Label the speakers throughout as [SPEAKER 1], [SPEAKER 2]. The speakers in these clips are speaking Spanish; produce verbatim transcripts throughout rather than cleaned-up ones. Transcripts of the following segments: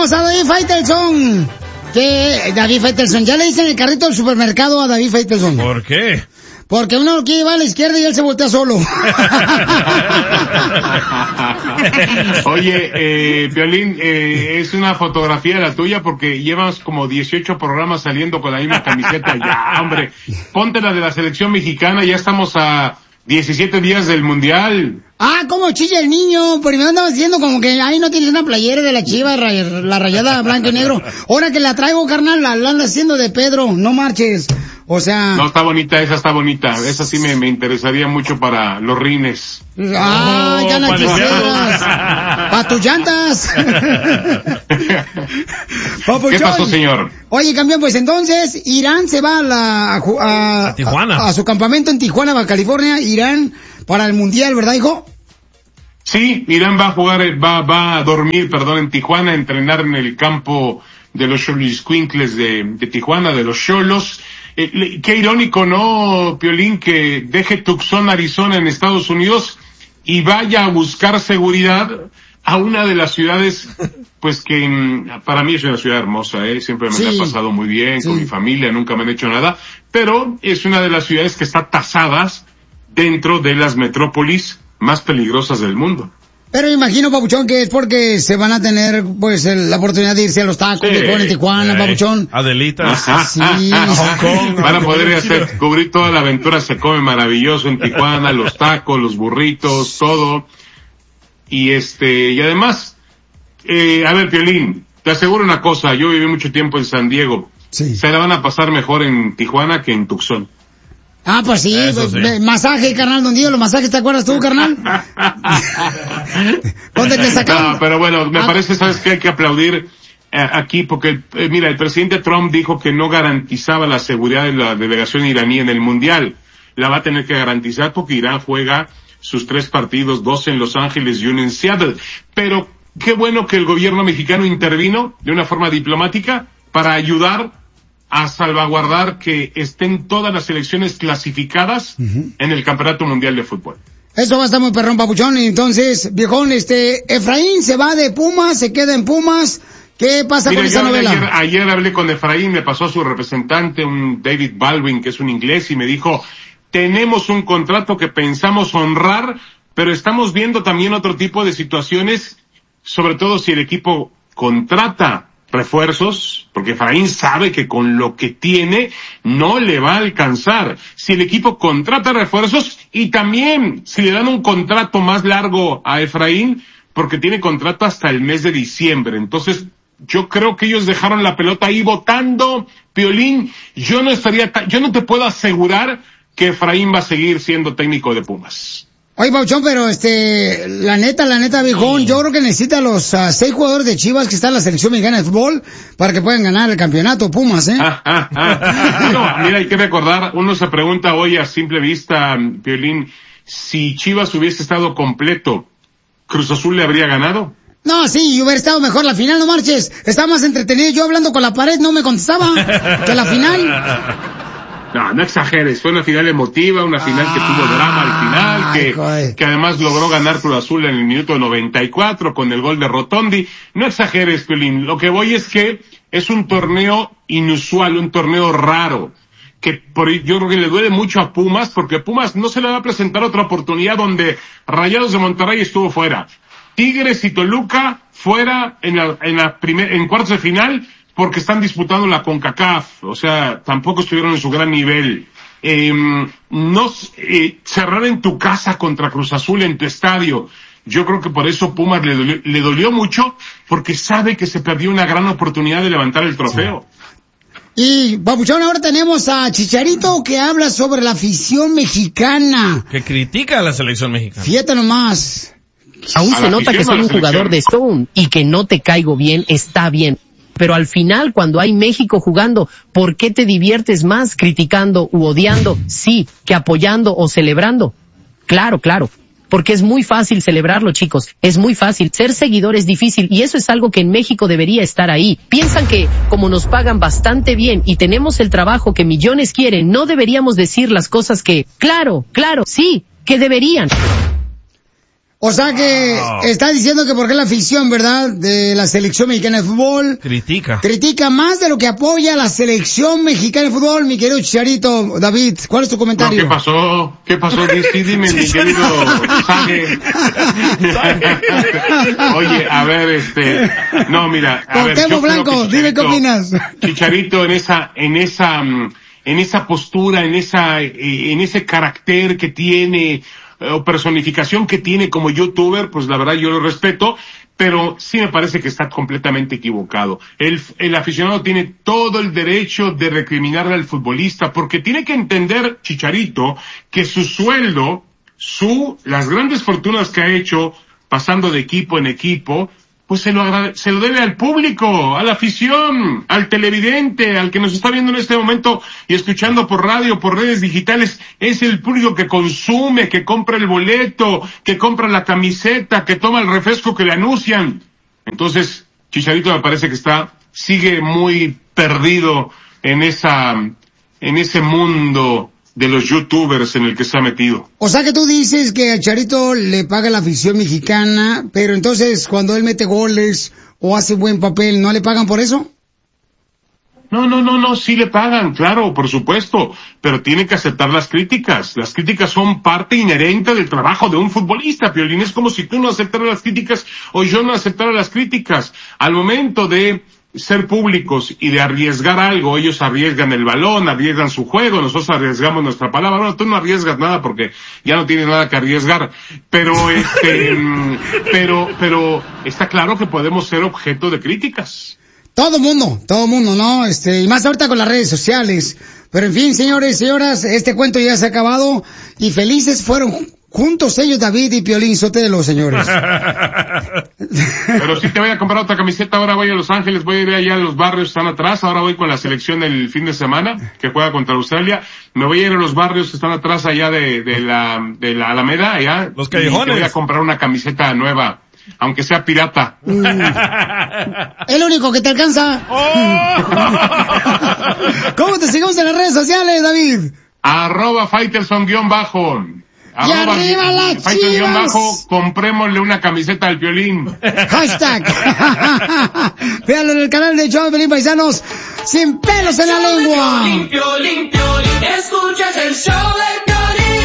[SPEAKER 1] tenemos a David Faitelson. Que David Faitelson, ya le dicen el carrito del supermercado a David Faitelson.
[SPEAKER 2] ¿Por qué?
[SPEAKER 1] Porque uno lo quiere llevar a la izquierda y él se voltea solo.
[SPEAKER 3] Oye, eh, Piolín, eh, es una fotografía la tuya porque llevas como dieciocho programas saliendo con la misma camiseta. Ya, hombre, ponte la de la selección mexicana, ya estamos a diecisiete días del Mundial.
[SPEAKER 1] Ah, cómo chilla el niño. Primero andaba diciendo como que ahí no tienes una playera de la Chiva, la rayada blanco y negro. Ahora que la traigo, carnal, la, la anda haciendo de Pedro, no marches. O sea...
[SPEAKER 3] No, está bonita, esa está bonita. Esa sí me, me interesaría mucho para los rines.
[SPEAKER 1] Ah, oh, ya la quisieras. Pa' tus llantas.
[SPEAKER 3] ¿Qué pasó, señor?
[SPEAKER 1] Oye, campeón, pues entonces, Irán se va a la... A, a,
[SPEAKER 2] a Tijuana.
[SPEAKER 1] A, a su campamento en Tijuana, Baja California. Irán para el Mundial, ¿verdad, hijo?
[SPEAKER 3] Sí, Irán va a jugar, va, va a dormir, perdón, en Tijuana, a entrenar en el campo de los Xoloitzcuintles de, de Tijuana, de los Xolos. Eh, qué irónico, ¿no, Piolín, que deje Tucson, Arizona, en Estados Unidos y vaya a buscar seguridad a una de las ciudades, pues que para mí es una ciudad hermosa, ¿eh? Siempre me sí. la he pasado muy bien, sí. con mi familia, nunca me han hecho nada, pero es una de las ciudades que está tasadas dentro de las metrópolis más peligrosas del mundo.
[SPEAKER 1] Pero imagino, Papuchón, que es porque se van a tener, pues, el, la oportunidad de irse a los tacos, sí, de en Tijuana, sí. Papuchón.
[SPEAKER 2] Adelita.
[SPEAKER 1] Sí.
[SPEAKER 2] Hong Kong.
[SPEAKER 3] Van a poder hacer, cubrir toda la aventura, se come maravilloso en Tijuana, los tacos, los burritos, todo. Y este, y además, eh, a ver, Piolín, te aseguro una cosa, yo viví mucho tiempo en San Diego. Sí. Se la van a pasar mejor en Tijuana que en Tucson.
[SPEAKER 1] Ah, pues sí, pues, sí. masaje, carnal, don Diego, los masajes, ¿te acuerdas tú, carnal? ¿Dónde te sacaron?
[SPEAKER 3] No, pero bueno, me ah. parece, ¿sabes qué? Hay que aplaudir eh, aquí porque, eh, mira, el presidente Trump dijo que no garantizaba la seguridad de la delegación iraní en el Mundial. La va a tener que garantizar porque Irán juega sus tres partidos, dos en Los Ángeles y uno en Seattle. Pero qué bueno que el gobierno mexicano intervino de una forma diplomática para ayudar a salvaguardar que estén todas las selecciones clasificadas uh-huh. en el Campeonato Mundial de Fútbol.
[SPEAKER 1] Eso va a estar muy perrón, Papuchón. Entonces, viejón, este, Efraín se va de Pumas, se queda en Pumas. ¿Qué pasa Mira, con esa novela?
[SPEAKER 3] Ayer, ayer hablé con Efraín, me pasó a su representante, un David Baldwin, que es un inglés, y me dijo, tenemos un contrato que pensamos honrar, pero estamos viendo también otro tipo de situaciones, sobre todo si el equipo contrata refuerzos, porque Efraín sabe que con lo que tiene no le va a alcanzar. Si el equipo contrata refuerzos y también si le dan un contrato más largo a Efraín, porque tiene contrato hasta el mes de diciembre. Entonces, yo creo que ellos dejaron la pelota ahí botando, Piolín. Yo no estaría, yo no te puedo asegurar que Efraín va a seguir siendo técnico de Pumas.
[SPEAKER 1] Oye, Pauchón, pero este, la neta, la neta, viejón, yo creo que necesita los uh, seis jugadores de Chivas que están en la selección mexicana de fútbol para que puedan ganar el campeonato Pumas, ¿eh?
[SPEAKER 3] Ah, ah, ah. No, mira, hay que recordar, uno se pregunta hoy a simple vista, Piolín, si Chivas hubiese estado completo, ¿Cruz Azul le habría ganado?
[SPEAKER 1] No, sí, hubiera estado mejor la final, no marches. Estaba más entretenido, yo hablando con la pared, no me contestaba que la final.
[SPEAKER 3] No, no exageres, fue una final emotiva, una final ah, que tuvo drama al final, que, ay, que además logró ganar Cruz Azul en el minuto noventa y cuatro con el gol de Rotondi. No exageres, Piolín, lo que voy es que es un torneo inusual, un torneo raro, que por, yo creo que le duele mucho a Pumas, porque Pumas no se le va a presentar otra oportunidad donde Rayados de Monterrey estuvo fuera, Tigres y Toluca fuera en la, en la primer, en cuartos de final, porque están disputando la CONCACAF, o sea, tampoco estuvieron en su gran nivel. Eh, no, eh, cerrar en tu casa contra Cruz Azul en tu estadio, yo creo que por eso Pumas le dolió, le dolió mucho, porque sabe que se perdió una gran oportunidad de levantar el trofeo.
[SPEAKER 1] Y, Papuchón, ahora tenemos a Chicharito que habla sobre la afición mexicana.
[SPEAKER 2] Que critica a la selección mexicana.
[SPEAKER 1] Fíjate nomás.
[SPEAKER 4] Aún se nota que soy un jugador de Stone y que no te caigo bien, está bien. Pero al final, cuando hay México jugando, ¿por qué te diviertes más criticando u odiando, sí, que apoyando o celebrando? Claro, claro, porque es muy fácil celebrarlo, chicos, es muy fácil. Ser seguidor es difícil y eso es algo que en México debería estar ahí. Piensan que, como nos pagan bastante bien y tenemos el trabajo que millones quieren, no deberíamos decir las cosas que, claro, claro, sí, que deberían.
[SPEAKER 1] O sea que
[SPEAKER 2] Oh.
[SPEAKER 1] está diciendo que porque la afición, ¿verdad?, de la selección mexicana de fútbol
[SPEAKER 2] Critica.
[SPEAKER 1] critica más de lo que apoya a la selección mexicana de fútbol, mi querido Chicharito. David, ¿cuál es tu
[SPEAKER 3] No,
[SPEAKER 1] comentario?
[SPEAKER 3] ¿qué pasó? ¿Qué pasó? Sí, dime, mi querido Sage. Oye, a ver, este, no, mira, a ver,
[SPEAKER 1] Cuauhtémoc
[SPEAKER 3] yo creo
[SPEAKER 1] Blanco,
[SPEAKER 3] que
[SPEAKER 1] dime qué
[SPEAKER 3] Chicharito-
[SPEAKER 1] opinas.
[SPEAKER 3] Chicharito en esa, en esa, mm, en esa postura, en esa, eh, en ese carácter que tiene, eh, o personificación que tiene como youtuber, pues la verdad yo lo respeto, pero sí me parece que está completamente equivocado. El, el aficionado tiene todo el derecho de recriminarle al futbolista, porque tiene que entender, Chicharito, que su sueldo, su, las grandes fortunas que ha hecho, pasando de equipo en equipo, pues se lo, agrade- se lo debe al público, a la afición, al televidente, al que nos está viendo en este momento y escuchando por radio, por redes digitales. Es el público que consume, que compra el boleto, que compra la camiseta, que toma el refresco que le anuncian. Entonces, Chicharito me parece que está, sigue muy perdido en esa, en ese mundo de los youtubers en el que se ha metido.
[SPEAKER 1] O sea que tú dices que a Charito le paga la afición mexicana, pero entonces cuando él mete goles o hace buen papel, ¿no le pagan por eso?
[SPEAKER 3] No, no, no, no, sí le pagan, claro, por supuesto, pero tiene que aceptar las críticas. Las críticas son parte inherente del trabajo de un futbolista, Piolín. Es como si tú no aceptaras las críticas o yo no aceptara las críticas. Al momento de ser públicos y de arriesgar algo, ellos arriesgan el balón, arriesgan su juego, nosotros arriesgamos nuestra palabra. Bueno, tú no arriesgas nada porque ya no tienes nada que arriesgar, pero este, pero, pero está claro que podemos ser objeto de críticas.
[SPEAKER 1] Todo mundo, todo mundo, ¿no? Este, y más ahorita con las redes sociales. Pero en fin, señores, señoras, este cuento ya se ha acabado y felices fueron juntos ellos, David y Piolín Sotelo, señores.
[SPEAKER 3] Pero sí te voy a comprar otra camiseta, ahora voy a Los Ángeles, voy a ir allá a los barrios que están atrás, ahora voy con la selección el fin de semana, que juega contra Australia, me voy a ir a los barrios que están atrás allá de, de la, de la Alameda, allá.
[SPEAKER 2] Los callejones.
[SPEAKER 3] Y te voy a comprar una camiseta nueva, aunque sea pirata.
[SPEAKER 1] Mm. El único que te alcanza. ¿Cómo te seguimos en las redes sociales, David?
[SPEAKER 3] Arroba Faitelson guión bajo.
[SPEAKER 1] Y arriba las
[SPEAKER 3] Faitelson guión
[SPEAKER 1] Chivas.
[SPEAKER 3] bajo, comprémosle una camiseta al Piolín.
[SPEAKER 1] Hashtag. Véanlo en el canal de Show de Piolín, paisanos, sin pelos en la lengua.
[SPEAKER 5] Limpio, limpio, limpio, escuchas el show de Piolín.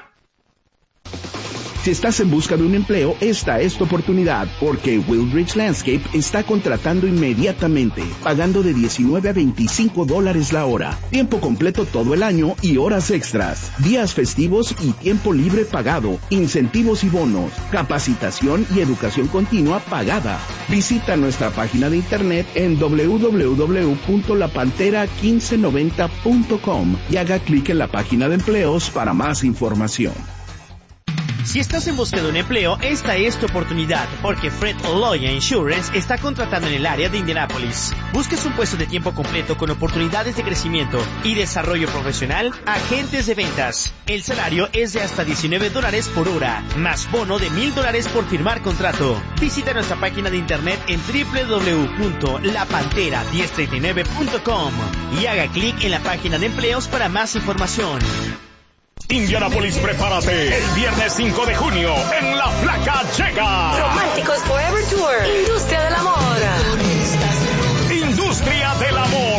[SPEAKER 6] Si estás en busca de un empleo, esta es tu oportunidad, porque Wildridge Landscape está contratando inmediatamente, pagando de diecinueve a veinticinco dólares la hora, tiempo completo todo el año y horas extras, días festivos y tiempo libre pagado, incentivos y bonos, capacitación y educación continua pagada. Visita nuestra página de internet en doble u doble u doble u punto la pantera quince noventa punto com y haga clic en la página de empleos para más información.
[SPEAKER 7] Si estás en busca de un empleo, esta es tu oportunidad, porque Fred Loya Insurance está contratando en el área de Indianápolis. ¿Buscas un puesto de tiempo completo con oportunidades de crecimiento y desarrollo profesional? Agentes de ventas. El salario es de hasta diecinueve dólares por hora, más bono de mil dólares por firmar contrato. Visita nuestra página de internet en doble u doble u doble u punto la pantera diez treinta y nueve punto com y haga clic en la página de empleos para más información.
[SPEAKER 8] Indianápolis, prepárate. El viernes cinco de junio, en La Flaca llega
[SPEAKER 9] Románticos Forever Tour. Industria del amor.
[SPEAKER 8] Industria del Amor.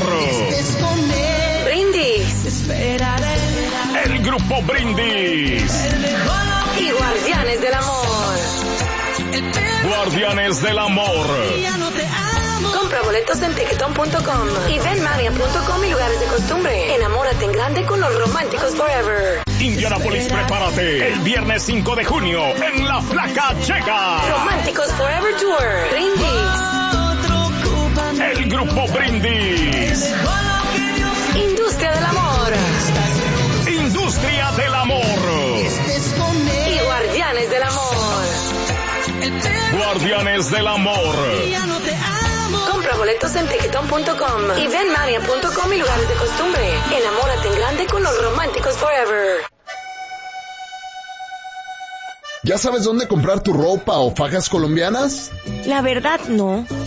[SPEAKER 9] Brindis.
[SPEAKER 8] El grupo Brindis.
[SPEAKER 9] Y Guardianes del Amor.
[SPEAKER 8] Guardianes del Amor.
[SPEAKER 9] Compra boletos en ticketon punto com y venmania punto com y lugares de costumbre. Enamórate en grande con los Románticos Forever.
[SPEAKER 8] Indianápolis, prepárate. El viernes cinco de junio, en La Flaca llega
[SPEAKER 9] Románticos Forever Tour. Brindis.
[SPEAKER 8] el grupo Brindis.
[SPEAKER 9] Industria del amor.
[SPEAKER 8] Industria del Amor.
[SPEAKER 9] Y Guardianes del amor.
[SPEAKER 8] Guardianes del Amor.
[SPEAKER 9] Compra boletos en ticketon punto com y venmania punto com y lugares de costumbre. Enamórate en grande con los Románticos Forever.
[SPEAKER 10] ¿Ya sabes dónde comprar tu ropa o fajas colombianas?
[SPEAKER 11] La verdad, no.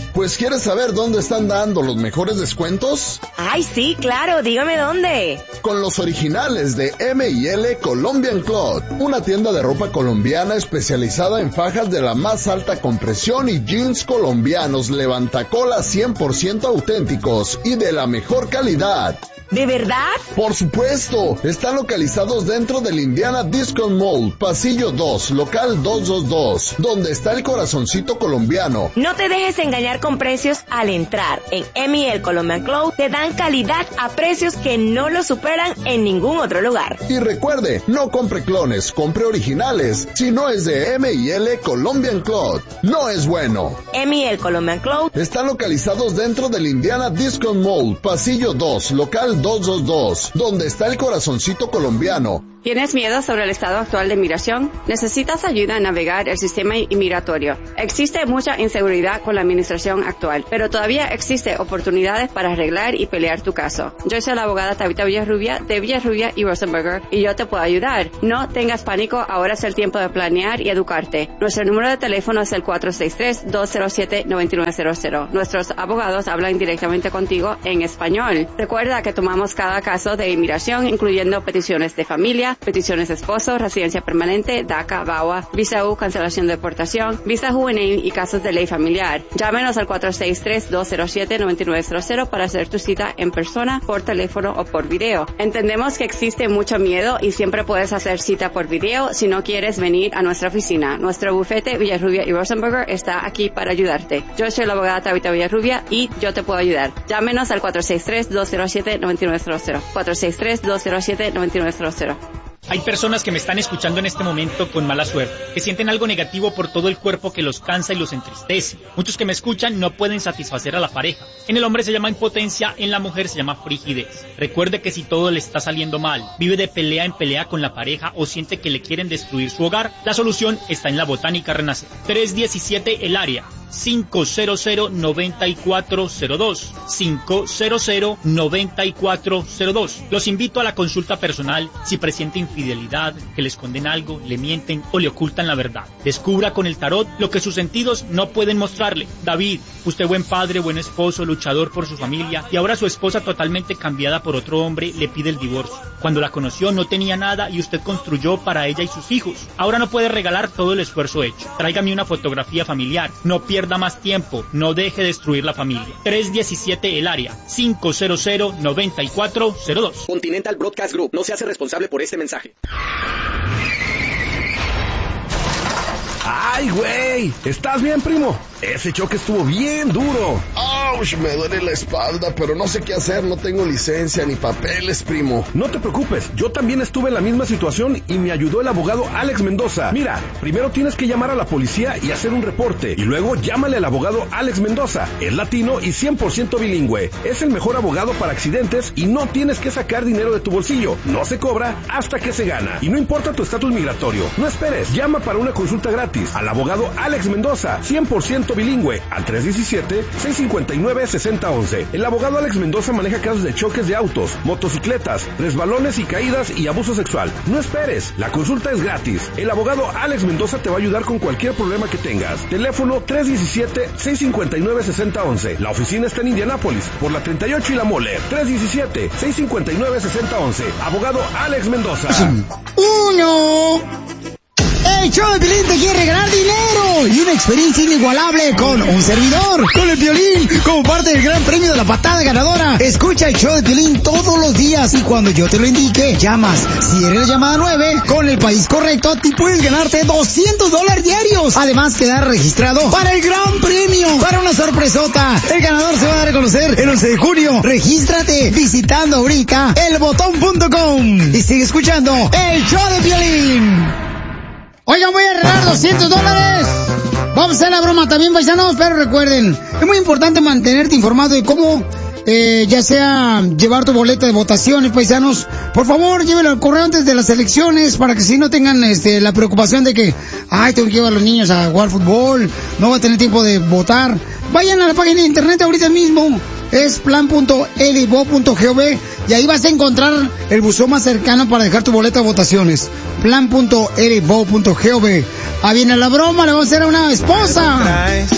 [SPEAKER 10] Pues ¿quieres saber dónde están dando los mejores descuentos?
[SPEAKER 11] Ay, sí, claro, dígame dónde.
[SPEAKER 10] Con los originales de M y L Colombian Cloth, una tienda de ropa colombiana especializada en fajas de la más alta compresión y jeans colombianos levantacolas cien por ciento auténticos y de la mejor calidad.
[SPEAKER 11] ¿De verdad?
[SPEAKER 10] Por supuesto, están localizados dentro del Indiana Discount Mall, pasillo dos, local doscientos veintidós, donde está el corazoncito colombiano.
[SPEAKER 11] No te dejes engañar con precios al entrar. En M y L Colombian Cloth te dan calidad a precios que no lo superan en ningún otro lugar.
[SPEAKER 10] Y recuerde, no compre clones, compre originales. Si no es de M y L Colombian Cloth, no es bueno.
[SPEAKER 11] M y L Colombian Cloth
[SPEAKER 10] están localizados dentro del Indiana Discount Mall, pasillo dos, local doscientos veintidós, donde está el corazoncito colombiano.
[SPEAKER 12] ¿Tienes miedo sobre el estado actual de migración? ¿Necesitas ayuda a navegar el sistema inmigratorio? Existe mucha inseguridad con la administración actual, pero todavía existe oportunidades para arreglar y pelear tu caso. Yo soy la abogada Tabitha Villarrubia de Villarrubia y Rosenberger y yo te puedo ayudar. No tengas pánico, ahora es el tiempo de planear y educarte. Nuestro número de teléfono es el cuatro seis tres, dos cero siete, nueve nueve cero cero. Nuestros abogados hablan directamente contigo en español. Recuerda que tomamos cada caso de inmigración, incluyendo peticiones de familia, peticiones de esposo, residencia permanente, DACA, V A W A, visa U, cancelación de deportación, visa juvenil y casos de ley familiar. Llámenos al cuatro seis tres, dos cero siete, nueve nueve cero cero para hacer tu cita en persona, por teléfono o por video. Entendemos que existe mucho miedo y siempre puedes hacer cita por video si no quieres venir a nuestra oficina. Nuestro bufete Villarrubia y Rosenberger está aquí para ayudarte. Yo soy la abogada Tabitha Villarrubia y yo te puedo ayudar. Llámenos al cuatro seis tres, dos cero siete, nueve nueve cero cero. cuatro seis tres, dos cero siete, nueve nueve cero cero.
[SPEAKER 13] Hay personas que me están escuchando en este momento con mala suerte, que sienten algo negativo por todo el cuerpo que los cansa y los entristece. Muchos que me escuchan no pueden satisfacer a la pareja. En el hombre se llama impotencia, en la mujer se llama frigidez. Recuerde que si todo le está saliendo mal, vive de pelea en pelea con la pareja o siente que le quieren destruir su hogar, la solución está en la Botánica Renacer. tres diecisiete El Área. cinco cero cero, nueve cuatro cero dos, cinco cero cero, nueve cuatro cero dos. Los invito a la consulta personal si presiente infidelidad, que le esconden algo, le mienten o le ocultan la verdad. Descubra con el tarot lo que sus sentidos no pueden mostrarle. David, usted buen padre, buen esposo, luchador por su familia, y ahora su esposa totalmente cambiada por otro hombre le pide el divorcio. Cuando la conoció no tenía nada y usted construyó para ella y sus hijos. Ahora no puede regalar todo el esfuerzo hecho. Tráigame una fotografía familiar. No pierda más tiempo. No deje destruir la familia. tres diecisiete El Área. cinco cero cero, nueve cuatro cero dos.
[SPEAKER 14] Continental Broadcast Group no se hace responsable por este mensaje.
[SPEAKER 15] ¡Ay, güey! ¿Estás bien, primo? Ese choque estuvo bien duro.
[SPEAKER 10] ¡Auch! Me duele la espalda, pero no sé qué hacer. No tengo licencia ni papeles, primo.
[SPEAKER 15] No te preocupes. Yo también estuve en la misma situación y me ayudó el abogado Alex Mendoza. Mira, primero tienes que llamar a la policía y hacer un reporte. Y luego llámale al abogado Alex Mendoza. Es latino y cien por ciento bilingüe. Es el mejor abogado para accidentes y no tienes que sacar dinero de tu bolsillo. No se cobra hasta que se gana. Y no importa tu estatus migratorio. No esperes. Llama para una consulta gratis al abogado Alex Mendoza, cien por ciento bilingüe, al tres diecisiete, seis cincuenta y nueve, sesenta once. El abogado Alex Mendoza maneja casos de choques de autos, motocicletas, resbalones y caídas y abuso sexual. No esperes, la consulta es gratis. El abogado Alex Mendoza te va a ayudar con cualquier problema que tengas. Teléfono tres diecisiete, seis cincuenta y nueve, sesenta once. La oficina está en Indianápolis, por la treinta y ocho y la Mole. tres diecisiete, seis cincuenta y nueve, sesenta once. Abogado Alex Mendoza.
[SPEAKER 1] Uno. El show de Piolín te quiere regalar dinero y una experiencia inigualable con un servidor, con el Piolín, como parte del gran premio de la patada ganadora. Escucha el show de Piolín todos los días y cuando yo te lo indique, llamas. Si eres la llamada nueve, con el país correcto, te puedes ganarte doscientos dólares diarios. Además, quedar registrado para el gran premio, para una sorpresota. El ganador se va a dar a conocer el once de junio. Regístrate visitando ahorita el botón punto com y sigue escuchando el show de Piolín. Oigan, voy a regalar doscientos dólares. Vamos a hacer la broma también, paisanos, pero recuerden, es muy importante mantenerte informado de cómo, eh, ya sea llevar tu boleta de votaciones, paisanos. Por favor, llévelo al correo antes de las elecciones para que si no tengan este la preocupación de que, ay, tengo que llevar a los niños a jugar fútbol, no voy a tener tiempo de votar. Vayan a la página de internet ahorita mismo. Es plan punto elivo punto gov y ahí vas a encontrar el buzón más cercano para dejar tu boleta de votaciones. plan punto elivo punto gov. Ah, viene la broma, le vamos a hacer a una esposa.